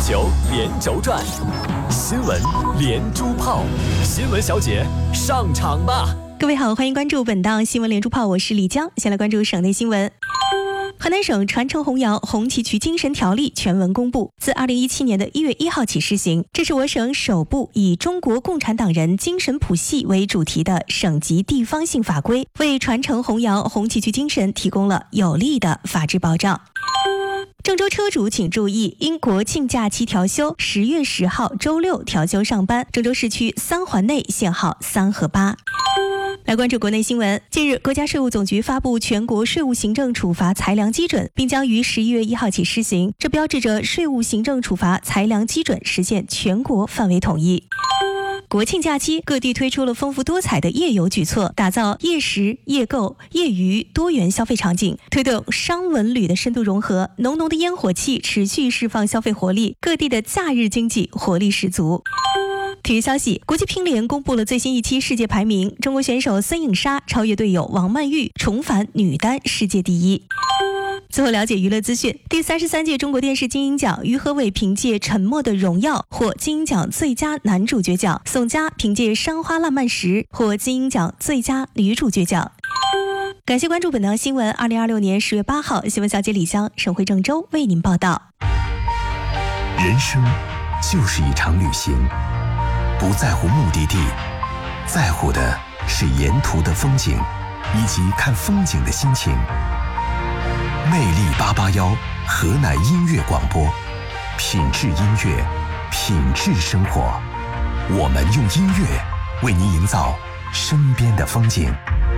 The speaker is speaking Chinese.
球连轴转，新闻连珠炮，新闻小姐上场吧！ 各位好，欢迎关注本档新闻连珠炮，我是李江。先来关注省内新闻。河南省传承弘扬红旗渠精神条例全文公布，自2017年1月1号起施行。这是我省首部以中国共产党人精神谱系为主题的省级地方性法规，为传承弘扬红旗渠精神提供了有力的法治保障。郑州车主请注意，因国庆假期调休，10月10号周六调休上班。郑州市区3环内限号3和8。来关注国内新闻。近日，国家税务总局发布全国税务行政处罚裁量基准，并将于11月1号起施行。这标志着税务行政处罚裁量基准实现全国范围统一。国庆假期，各地推出了丰富多彩的夜游举措，打造夜食、夜购、夜娱多元消费场景，推动商文旅的深度融合。浓浓的烟火气持续释放消费活力，各地的假日经济活力十足。体育消息，国际乒联公布了最新一期世界排名，中国选手孙颖莎超越队友王曼玉，重返女单世界第一。最后了解娱乐资讯，第33届中国电视金鹰奖，于和伟凭借《沉默的荣耀》获金鹰奖最佳男主角奖，宋佳凭借《山花烂漫时》获金鹰奖最佳女主角奖。感谢关注本档新闻。2026年10月8号，新闻小姐李湘、省会郑州为您报道。 人生就是一场旅行，不在乎目的地，在乎的是沿途的风景以及看风景的心情。魅力881河南音乐广播，品质音乐，品质生活。我们用音乐为您营造身边的风景。